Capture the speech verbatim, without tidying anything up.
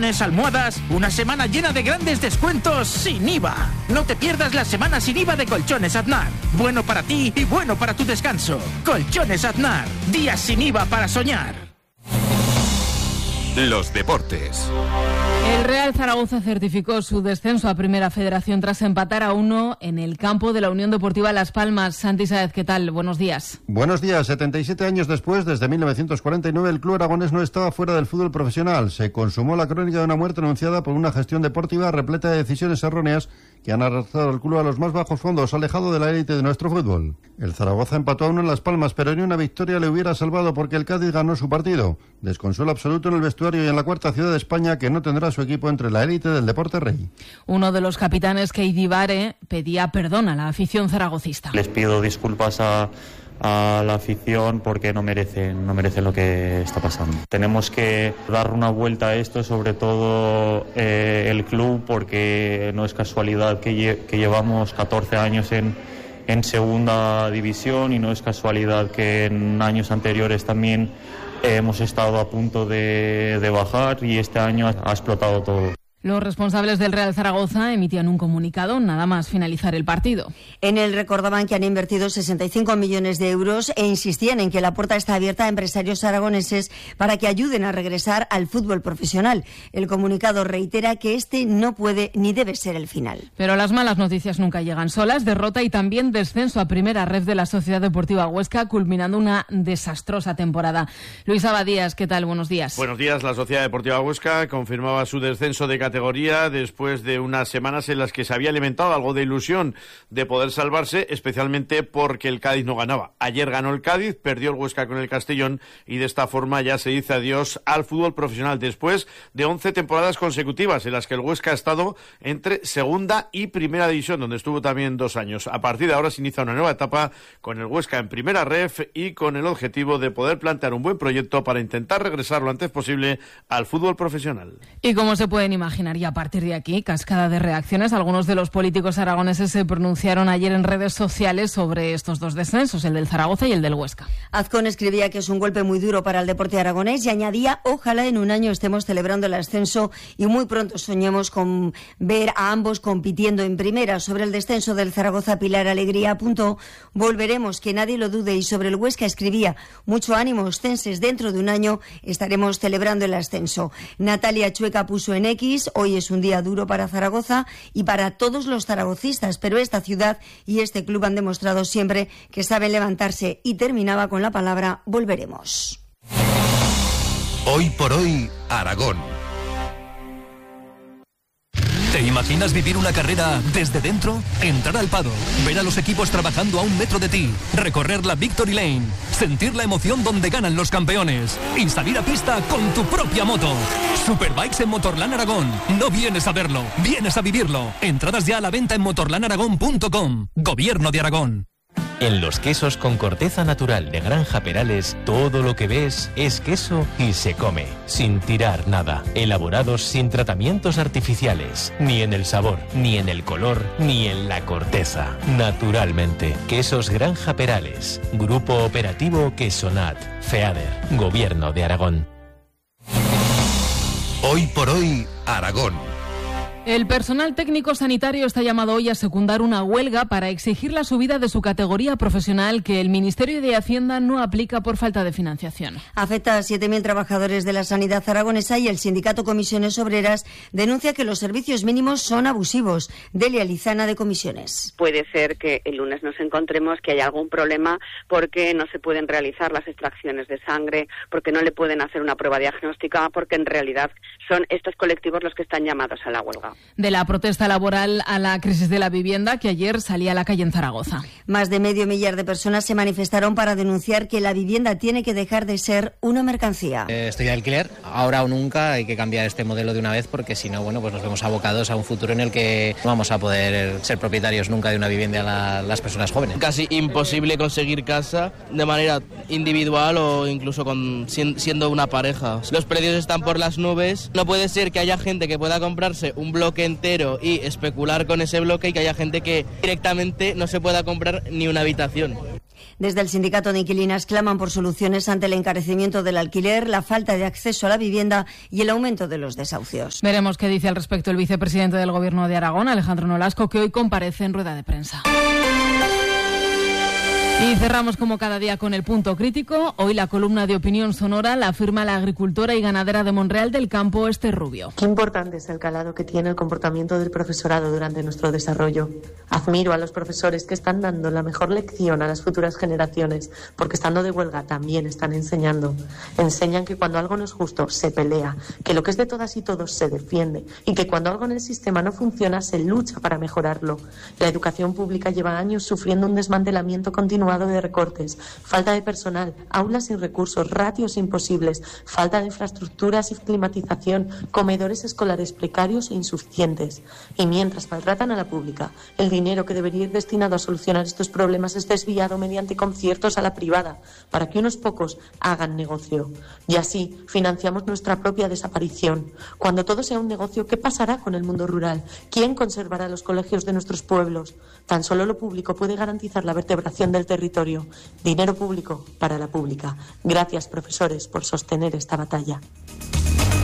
colchones, almohadas, una semana llena de grandes descuentos sin I V A. No te pierdas la semana sin I V A de Colchones Aznar. Bueno para ti y bueno para tu descanso. Colchones Aznar. Días sin I V A para soñar. Los deportes. El Real Zaragoza certificó su descenso a Primera Federación tras empatar a uno en el campo de la Unión Deportiva Las Palmas. Santi Sáez, ¿qué tal? Buenos días. Buenos días. setenta y siete años después, desde mil novecientos cuarenta y nueve, el club aragonés no estaba fuera del fútbol profesional. Se consumó la crónica de una muerte anunciada por una gestión deportiva repleta de decisiones erróneas que han arrastrado al club a los más bajos fondos, alejado de la élite de nuestro fútbol. El Zaragoza empató a uno en Las Palmas, pero ni una victoria le hubiera salvado porque el Cádiz ganó su partido. Desconsuelo absoluto en el vestuario y en la cuarta ciudad de España, que no tendrá su equipo entre la élite del deporte rey. Uno de los capitanes, Keidi Bare, pedía perdón a la afición zaragocista. Les pido disculpas a... a la afición porque no merecen no merecen lo que está pasando. Tenemos que dar una vuelta a esto, sobre todo eh, el club, porque no es casualidad que, lle- que llevamos catorce años en, en segunda división, y no es casualidad que en años anteriores también eh, hemos estado a punto de, de bajar, y este año ha explotado todo. Los responsables del Real Zaragoza emitían un comunicado nada más finalizar el partido. En él recordaban que han invertido sesenta y cinco millones de euros e insistían en que la puerta está abierta a empresarios aragoneses para que ayuden a regresar al fútbol profesional. El comunicado reitera que este no puede ni debe ser el final. Pero las malas noticias nunca llegan solas. Derrota y también descenso a Primera Ref de la Sociedad Deportiva Huesca, culminando una desastrosa temporada. Luis Abadías, ¿qué tal? Buenos días. Buenos días. La Sociedad Deportiva Huesca confirmaba su descenso de categoría después de unas semanas en las que se había alimentado algo de ilusión de poder salvarse, especialmente porque el Cádiz no ganaba. Ayer ganó el Cádiz, perdió el Huesca con el Castellón, y de esta forma ya se dice adiós al fútbol profesional después de once temporadas consecutivas en las que el Huesca ha estado entre segunda y primera división, donde estuvo también dos años. A partir de ahora se inicia una nueva etapa con el Huesca en Primera Ref y con el objetivo de poder plantear un buen proyecto para intentar regresar lo antes posible al fútbol profesional. Y como se pueden imaginar, y a partir de aquí, cascada de reacciones. Algunos de los políticos aragoneses se pronunciaron ayer en redes sociales sobre estos dos descensos, el del Zaragoza y el del Huesca. Azcón escribía que es un golpe muy duro para el deporte aragonés y añadía: ojalá en un año estemos celebrando el ascenso y muy pronto soñemos con ver a ambos compitiendo en primera. Sobre el descenso del Zaragoza, Pilar Alegría apuntó: volveremos, que nadie lo dude. Y sobre el Huesca escribía: mucho ánimo, oscenses, dentro de un año estaremos celebrando el ascenso. Natalia Chueca puso en X: hoy es un día duro para Zaragoza y para todos los zaragocistas, pero esta ciudad y este club han demostrado siempre que saben levantarse. Y terminaba con la palabra volveremos. Hoy por hoy, Aragón. ¿Te imaginas vivir una carrera desde dentro? Entrar al paddock, ver a los equipos trabajando a un metro de ti, recorrer la Victory Lane, sentir la emoción donde ganan los campeones y salir a pista con tu propia moto. Superbikes en Motorland Aragón. No vienes a verlo, vienes a vivirlo. Entradas ya a la venta en motorland aragón punto com. Gobierno de Aragón. En los quesos con corteza natural de Granja Perales, todo lo que ves es queso y se come, sin tirar nada. Elaborados sin tratamientos artificiales, ni en el sabor, ni en el color, ni en la corteza. Naturalmente, Quesos Granja Perales. Grupo Operativo Quesonat. FEADER. Gobierno de Aragón. Hoy por hoy, Aragón. El personal técnico sanitario está llamado hoy a secundar una huelga para exigir la subida de su categoría profesional que el Ministerio de Hacienda no aplica por falta de financiación. Afecta a siete mil trabajadores de la sanidad aragonesa y el sindicato Comisiones Obreras denuncia que los servicios mínimos son abusivos. Delia Lizana, de Comisiones. Puede ser que el lunes nos encontremos que haya algún problema porque no se pueden realizar las extracciones de sangre, porque no le pueden hacer una prueba diagnóstica, porque en realidad son estos colectivos los que están llamados a la huelga. De la protesta laboral a la crisis de la vivienda, que ayer salía a la calle en Zaragoza. Más de medio millar de personas se manifestaron para denunciar que la vivienda tiene que dejar de ser una mercancía. Eh, estoy de alquiler, ahora o nunca hay que cambiar este modelo de una vez, porque si no, bueno, pues nos vemos abocados a un futuro en el que no vamos a poder ser propietarios nunca de una vivienda la, las personas jóvenes. Casi imposible conseguir casa de manera individual o incluso con, siendo una pareja. Los precios están por las nubes, no puede ser que haya gente que pueda comprarse un bloque entero y especular con ese bloque y que haya gente que directamente no se pueda comprar ni una habitación. Desde el sindicato de inquilinas claman por soluciones ante el encarecimiento del alquiler, la falta de acceso a la vivienda y el aumento de los desahucios. Veremos qué dice al respecto el vicepresidente del Gobierno de Aragón, Alejandro Nolasco, que hoy comparece en rueda de prensa. Y cerramos como cada día con el punto crítico. Hoy la columna de opinión sonora la firma la agricultora y ganadera de Monreal del Campo, Esther Rubio. Qué importante es el calado que tiene el comportamiento del profesorado durante nuestro desarrollo. Admiro a los profesores que están dando la mejor lección a las futuras generaciones, porque estando de huelga también están enseñando. Enseñan que cuando algo no es justo se pelea, que lo que es de todas y todos se defiende y que cuando algo en el sistema no funciona se lucha para mejorarlo. La educación pública lleva años sufriendo un desmantelamiento continuo de recortes, falta de personal, aulas sin recursos, ratios imposibles, falta de infraestructuras y climatización, comedores escolares precarios e insuficientes. Y mientras maltratan a la pública, el dinero que debería ir destinado a solucionar estos problemas es desviado mediante conciertos a la privada, para que unos pocos hagan negocio. Y así financiamos nuestra propia desaparición. Cuando todo sea un negocio, ¿qué pasará con el mundo rural? ¿Quién conservará los colegios de nuestros pueblos? Tan solo lo público puede garantizar la vertebración del territorio. Dinero público para la pública. Gracias, profesores, por sostener esta batalla.